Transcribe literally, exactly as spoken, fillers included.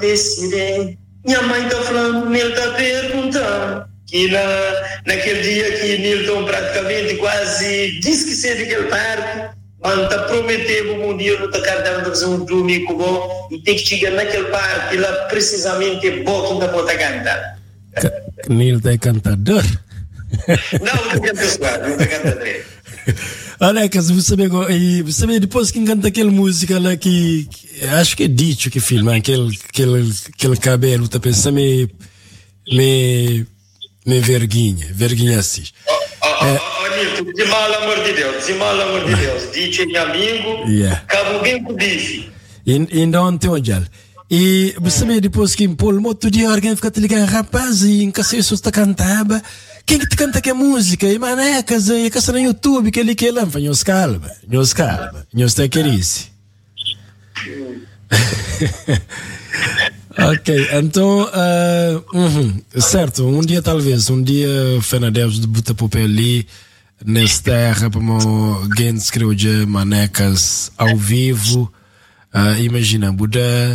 decide. Minha mãe tá falando, ele tá perguntando. Que na, naquele dia que Nilton praticamente quase disse que seria aquele parque, quando tá prometendo um dia não tá cantando fazer um domingo bom e tem que chegar naquele parque lá precisamente é bom que ainda pode cantar. Nilton é cantador? Não, não canta só, não tá cantador. Olha, você sabe, você sabe depois que canta aquela música lá que, que acho que é Dicho que filma, aquele, aquele, aquele cabelo, tá pensando, me, me, me vergonha, vergonha assim. Oh, oh, é, oh, oh, Nilton, de mal amor de Deus, de mal amor de Deus, Dicho é meu amigo, yeah. Cabo bem com o bife. E não tem onde e você sabe depois que impôs outro dia alguém fica te ligando, rapaz, e em casa isso está cantava. Quem que te canta que é música? E manecas, e caça no YouTube, que ele que ele faz, nos calma, nos calma, nos te querice. Ok, então, uh, uhum, certo, um dia talvez, um dia Fenadeus de Buta Popé ali, nessa terra, para alguém escrever manecas ao vivo, uh, imagina, Buda.